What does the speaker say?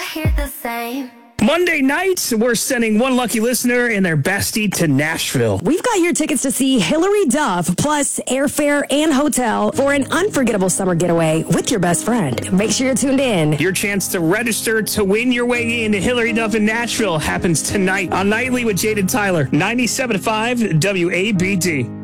hear the same. Monday night, we're sending one lucky listener and their bestie to Nashville. We've got your tickets to see Hilary Duff, plus airfare and hotel for an unforgettable summer getaway with your best friend. Make sure you're tuned in. Your chance to register to win your way into Hilary Duff in Nashville happens tonight on Nightly with Jade and Tyler, 97.5 WABD.